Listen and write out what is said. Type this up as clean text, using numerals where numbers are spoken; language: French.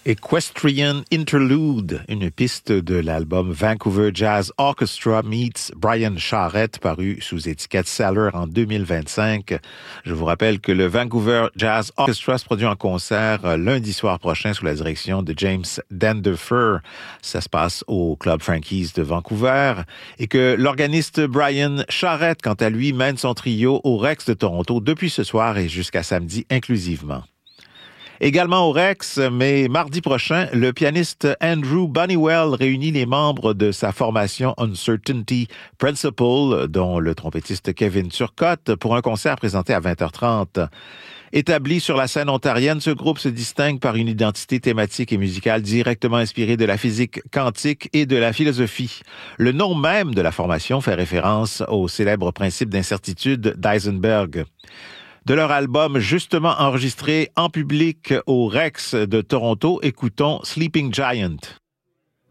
Equestrian Interlude, une piste de l'album Vancouver Jazz Orchestra meets Brian Charrette, paru sous étiquette Cellar en 2025. Je vous rappelle que le Vancouver Jazz Orchestra se produit en concert lundi soir prochain sous la direction de James Danderfer. Ça se passe au Club Frankie's de Vancouver. Et que l'organiste Brian Charrette, quant à lui, mène son trio au Rex de Toronto depuis ce soir et jusqu'à samedi inclusivement. Également au Rex, mais mardi prochain, le pianiste Andrew Bunnywell réunit les membres de sa formation Uncertainty Principle, dont le trompettiste Kevin Turcotte, pour un concert présenté à 20h30. Établi sur la scène ontarienne, ce groupe se distingue par une identité thématique et musicale directement inspirée de la physique quantique et de la philosophie. Le nom même de la formation fait référence au célèbre principe d'incertitude d'Heisenberg. De leur album justement enregistré en public au Rex de Toronto, écoutons Sleeping Giant.